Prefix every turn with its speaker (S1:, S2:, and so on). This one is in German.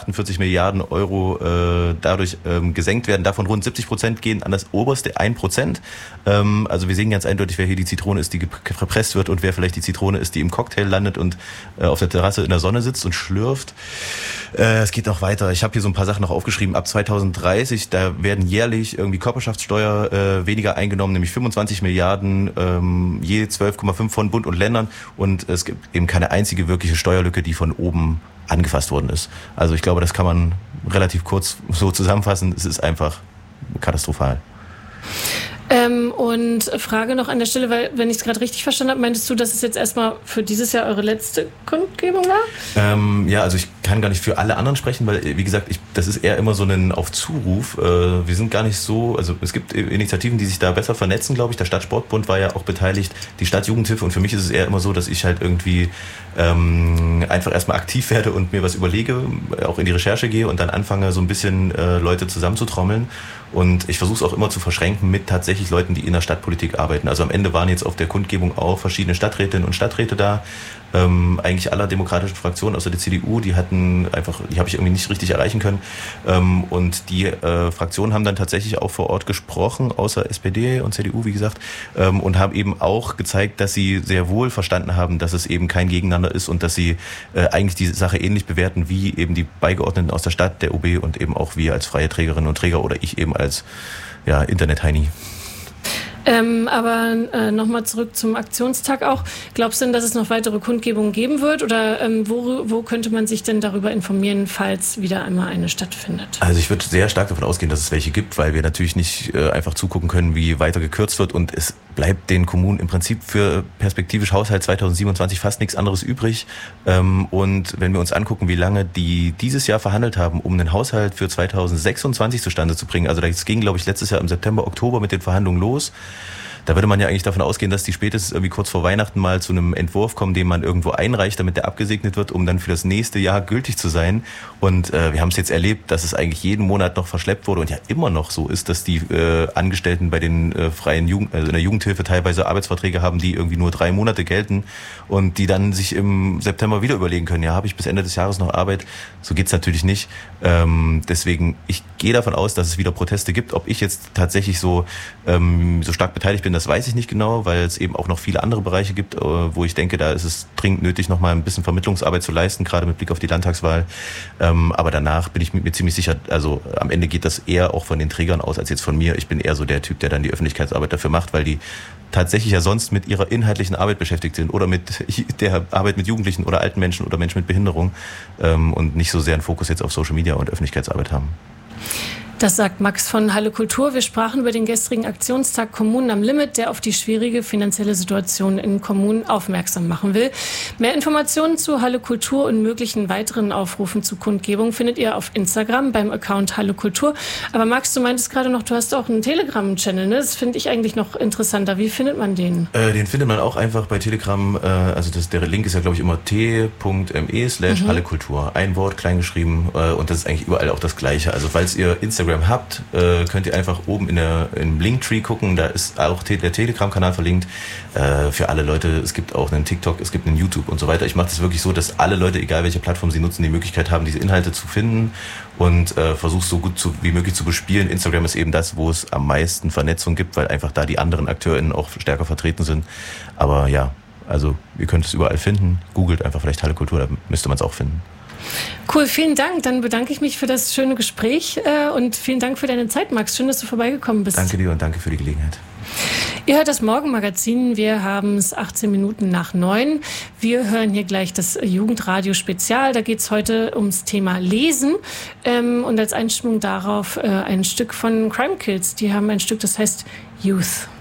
S1: 48 Milliarden Euro dadurch gesenkt werden. Davon rund 70% gehen an das oberste 1%. Also wir sehen ganz eindeutig, wer hier die Zitrone ist, die verpresst wird und wer vielleicht die Zitrone ist, die im Cocktail landet und auf der Terrasse in der Sonne sitzt und schlürft. Es geht noch weiter. Ich habe hier so ein paar Sachen noch aufgeschrieben. Ab 2030, da werden jährlich irgendwie Körperschaftssteuer weniger eingenommen, nämlich 25 Milliarden, je 12,5 von Bund und Ländern. Und es gibt eben keine einzige wirkliche Steuerlücke, die von oben angefasst worden ist. Also ich glaube, das kann man relativ kurz so zusammenfassen. Es ist einfach katastrophal.
S2: Und Frage noch an der Stelle, weil, wenn ich es gerade richtig verstanden habe, meintest du, dass es jetzt erstmal für dieses Jahr eure letzte Kundgebung war?
S1: Ja, also ich kann gar nicht für alle anderen sprechen, weil, wie gesagt, das ist eher immer so ein auf Zuruf. Wir sind gar nicht so, also es gibt Initiativen, die sich da besser vernetzen, glaube ich. Der Stadtsportbund war ja auch beteiligt, die Stadtjugendhilfe, und für mich ist es eher immer so, dass ich halt irgendwie einfach erstmal aktiv werde und mir was überlege, auch in die Recherche gehe und dann anfange, so ein bisschen Leute zusammenzutrommeln. Und ich versuche es auch immer zu verschränken mit tatsächlich Leuten, die in der Stadtpolitik arbeiten. Also am Ende waren jetzt auf der Kundgebung auch verschiedene Stadträtinnen und Stadträte da. Eigentlich aller demokratischen Fraktionen außer der CDU, die habe ich irgendwie nicht richtig erreichen können. Und die Fraktionen haben dann tatsächlich auch vor Ort gesprochen, außer SPD und CDU, wie gesagt, und haben eben auch gezeigt, dass sie sehr wohl verstanden haben, dass es eben kein Gegeneinander ist und dass sie eigentlich die Sache ähnlich bewerten wie eben die Beigeordneten aus der Stadt, der OB und eben auch wir als freie Trägerinnen und Träger oder ich eben als Internet-Heini.
S2: Aber nochmal zurück zum Aktionstag auch. Glaubst du denn, dass es noch weitere Kundgebungen geben wird? Oder wo könnte man sich denn darüber informieren, falls wieder einmal eine stattfindet?
S1: Also ich würde sehr stark davon ausgehen, dass es welche gibt, weil wir natürlich nicht einfach zugucken können, wie weiter gekürzt wird. Und es bleibt den Kommunen im Prinzip für perspektivisch Haushalt 2027 fast nichts anderes übrig. Und wenn wir uns angucken, wie lange die dieses Jahr verhandelt haben, um einen Haushalt für 2026 zustande zu bringen. Also das ging, glaube ich, letztes Jahr im September, Oktober mit den Verhandlungen los. Da würde man ja eigentlich davon ausgehen, dass die spätestens irgendwie kurz vor Weihnachten mal zu einem Entwurf kommen, den man irgendwo einreicht, damit der abgesegnet wird, um dann für das nächste Jahr gültig zu sein. Und wir haben es jetzt erlebt, dass es eigentlich jeden Monat noch verschleppt wurde und ja immer noch so ist, dass die Angestellten bei den freien in der Jugendhilfe teilweise Arbeitsverträge haben, die irgendwie nur 3 Monate gelten und die dann sich im September wieder überlegen können, ja, habe ich bis Ende des Jahres noch Arbeit? So geht's natürlich nicht. Deswegen, ich gehe davon aus, dass es wieder Proteste gibt. Ob ich jetzt tatsächlich so stark beteiligt bin, das weiß ich nicht genau, weil es eben auch noch viele andere Bereiche gibt, wo ich denke, da ist es dringend nötig, noch mal ein bisschen Vermittlungsarbeit zu leisten, gerade mit Blick auf die Landtagswahl. Aber danach bin ich mir ziemlich sicher, also am Ende geht das eher auch von den Trägern aus als jetzt von mir. Ich bin eher so der Typ, der dann die Öffentlichkeitsarbeit dafür macht, weil die tatsächlich ja sonst mit ihrer inhaltlichen Arbeit beschäftigt sind oder mit der Arbeit mit Jugendlichen oder alten Menschen oder Menschen mit Behinderung und nicht so sehr einen Fokus jetzt auf Social Media und Öffentlichkeitsarbeit haben.
S2: Das sagt Max von Halle Kultur. Wir sprachen über den gestrigen Aktionstag Kommunen am Limit, der auf die schwierige finanzielle Situation in Kommunen aufmerksam machen will. Mehr Informationen zu Halle Kultur und möglichen weiteren Aufrufen zu Kundgebungen findet ihr auf Instagram beim Account Halle Kultur. Aber Max, du meintest gerade noch, du hast auch einen Telegram-Channel, ne? Das finde ich eigentlich noch interessanter. Wie findet man den?
S1: Den findet man auch einfach bei Telegram. Also der Link ist ja, glaube ich, immer t.me/Halle Kultur. Ein Wort, klein geschrieben. Und das ist eigentlich überall auch das Gleiche. Also falls ihr Instagram habt, könnt ihr einfach oben im Linktree gucken, da ist auch der Telegram-Kanal verlinkt. Für alle Leute, es gibt auch einen TikTok, es gibt einen YouTube und so weiter. Ich mache das wirklich so, dass alle Leute, egal welche Plattform sie nutzen, die Möglichkeit haben, diese Inhalte zu finden und versuche so gut wie möglich zu bespielen. Instagram ist eben das, wo es am meisten Vernetzung gibt, weil einfach da die anderen AkteurInnen auch stärker vertreten sind. Aber ja, also ihr könnt es überall finden. Googelt einfach vielleicht Halle Kultur, da müsste man es auch finden.
S2: Cool, vielen Dank. Dann bedanke ich mich für das schöne Gespräch und vielen Dank für deine Zeit, Max. Schön, dass du vorbeigekommen bist.
S1: Danke dir und danke für die Gelegenheit.
S2: Ihr hört das Morgenmagazin. Wir haben es 18 Minuten nach 9. Wir hören hier gleich das Jugendradio Spezial. Da geht es heute ums Thema Lesen und als Einstimmung darauf ein Stück von Crime Kills. Die haben ein Stück, das heißt Youth.